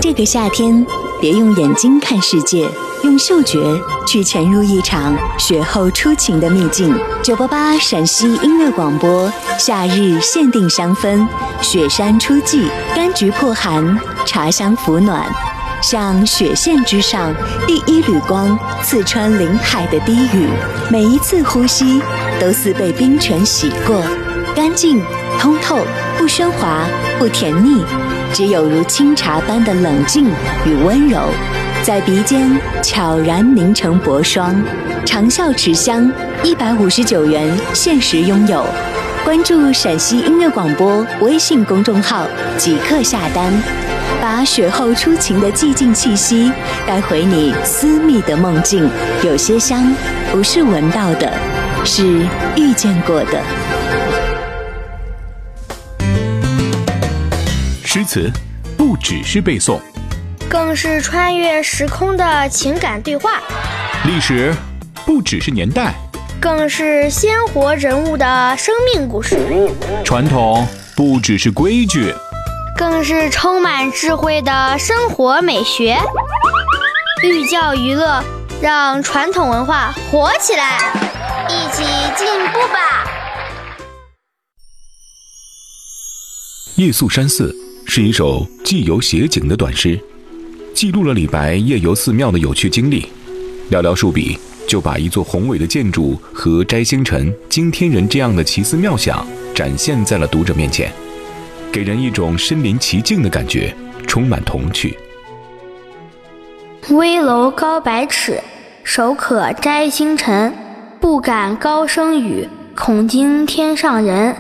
这个夏天，别用眼睛看世界，用嗅觉去潜入一场雪后初晴的秘境。988陕西音乐广播，夏日限定香氛，雪山初霁，柑橘破寒，茶香抚暖。像雪线之上第一缕光，刺穿林海的低语，每一次呼吸都似被冰泉洗过，干净通透，不喧哗，不甜腻，只有如清茶般的冷静与温柔，在鼻尖悄然凝成薄霜。长效持香，159元限时拥有。关注陕西音乐广播微信公众号即刻下单，把雪后初晴的寂静气息带回你私密的梦境。有些香不是闻到的，是遇见过的。 诗词不只是背诵， 更是穿越时空的情感对话。 历史不只是年代， 更是鲜活人物的生命故事。 传统不只是规矩， 更是充满智慧的生活美学。寓教于乐，让传统文化活起来，一起进步吧。 夜宿山寺是一首既游写景的短诗，记录了李白夜游寺庙的有趣经历。寥寥数笔就把一座宏伟的建筑和摘星辰、惊天人这样的奇思妙想展现在了读者面前，给人一种身临其境的感觉，充满童趣。 危楼高百尺，手可摘星辰，不敢高声语，恐惊天上人。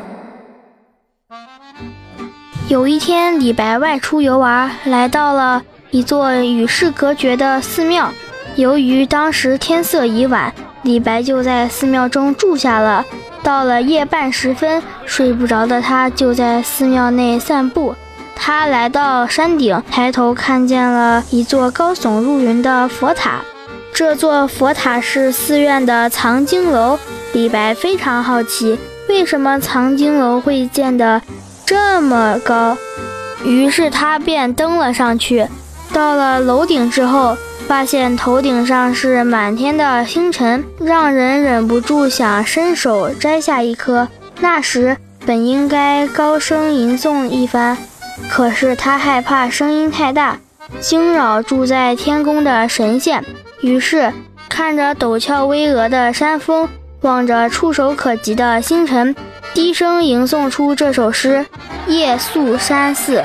有一天，李白外出游玩，来到了一座与世隔绝的寺庙。由于当时天色已晚，李白就在寺庙中住下了。到了夜半时分，睡不着的他就在寺庙内散步。他来到山顶，抬头看见了一座高耸入云的佛塔。这座佛塔是寺院的藏经楼。李白非常好奇，为什么藏经楼会建得这么高？于是他便登了上去。到了楼顶之后，发现头顶上是满天的星辰，让人忍不住想伸手摘下一颗。那时本应该高声吟诵一番，可是他害怕声音太大，惊扰住在天宫的神仙，于是看着陡峭巍峨的山峰，望着触手可及的星辰，低声吟诵出这首诗《夜宿山寺》。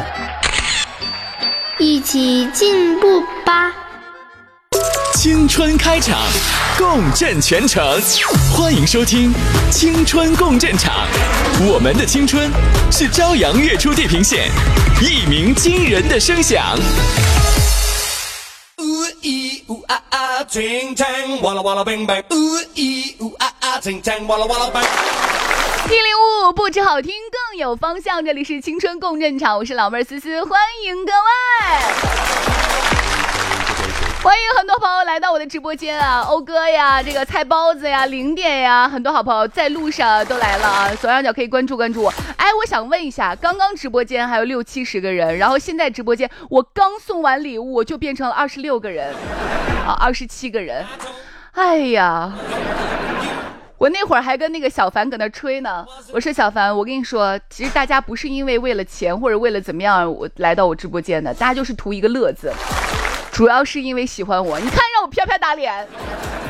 一起进步吧。 青春开场，共振全城，欢迎收听青春共振场。我们的青春是朝阳月出地平线，一鸣惊人的声响。 105不止好听，更有方向。这里是青春共振场，我是老妹儿思思，欢迎各位。欢迎很多朋友来到我的直播间啊，欧哥呀，这个菜包子呀，零点呀，很多好朋友在路上都来了啊，左上角可以关注关注我。哎，我想问一下，刚刚直播间还有60-70个人，然后现在直播间我刚送完礼物，我就变成了26个人啊，27个人。哎呀，我那会儿还跟那个小凡搁那吹呢，我说小凡，我跟你说，其实大家不是因为了钱或者为了怎么样我来到我直播间的，大家就是图一个乐子，主要是因为喜欢我。你看让我啪啪打脸，